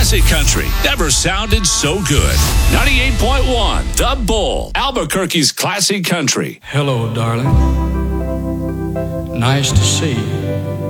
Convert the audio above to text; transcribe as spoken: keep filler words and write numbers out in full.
classic country never sounded so good. ninety-eight point one, The Bull, Albuquerque's classic country. Hello, darling. Nice to see you.